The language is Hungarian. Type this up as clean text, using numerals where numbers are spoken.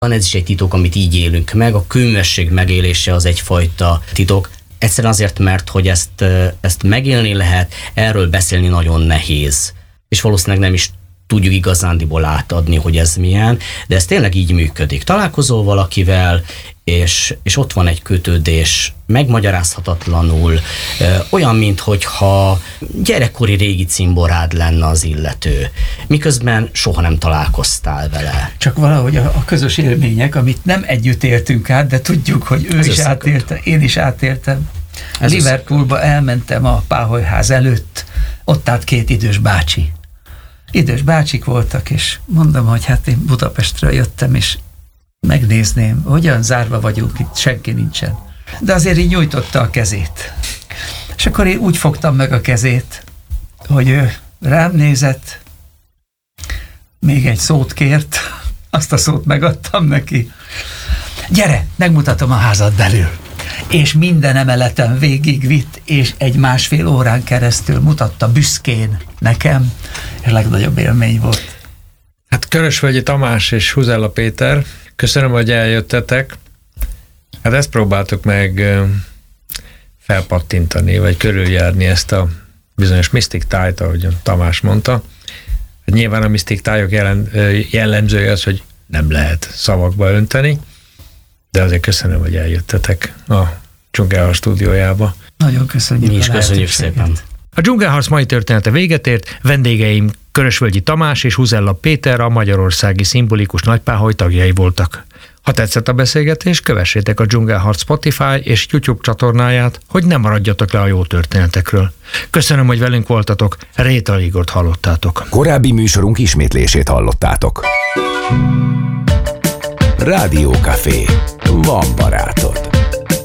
Van ez is egy titok, amit így élünk meg, a könyvesség megélése az egyfajta titok. Egyszerűen azért, mert hogy ezt megélni lehet, erről beszélni nagyon nehéz. És valószínűleg nem is tudjuk igazándiból átadni, hogy ez milyen, de ez tényleg így működik. Találkozol valakivel, és ott van egy kötődés, megmagyarázhatatlanul, olyan, minthogyha gyerekkori régi cimborád lenne az illető, miközben soha nem találkoztál vele. Csak valahogy a közös élmények, amit nem együtt éltünk át, de tudjuk, hogy ő is átélte, én is átéltem. Liverpoolba elmentem a Páholyház előtt, ott állt 2 idős bácsi. Idős bácsik voltak, és mondom, hogy hát én Budapestről jöttem, és megnézném, hogyan zárva vagyunk, itt senki nincsen. De azért így nyújtotta a kezét. És akkor én úgy fogtam meg a kezét, hogy ő rám nézett, még egy szót kért, azt a szót megadtam neki. Gyere, megmutatom a házat belül. És minden emeleten végigvitt, és 1,5 órán keresztül mutatta büszkén nekem, és legnagyobb élmény volt. Hát Körösvölgyi Tamás és Huzella Péter, köszönöm, hogy eljöttetek. Hát ezt próbáltuk meg felpattintani, vagy körüljárni ezt a bizonyos Mystic Tájt, ahogy Tamás mondta. Hát nyilván a Mystic Tájok jellemzője az, hogy nem lehet szavakba önteni, de azért köszönöm, hogy eljöttetek a Dzsungelharc stúdiójába. Nagyon köszönjük. Mi is köszönjük szépen. A Dzsungelharc mai története véget ért, vendégeim Körösvölgyi Tamás és Huzella Péter, a Magyarországi Szimbolikus Nagypáholy tagjai voltak. Ha tetszett a beszélgetés, kövessétek a Dzsungelharc Spotify és YouTube csatornáját, hogy ne maradjatok le a jó történetekről. Köszönöm, hogy velünk voltatok, Réta Igort hallottátok. Korábbi műsorunk ismétlését hallottátok. Rádió Café. Van barát.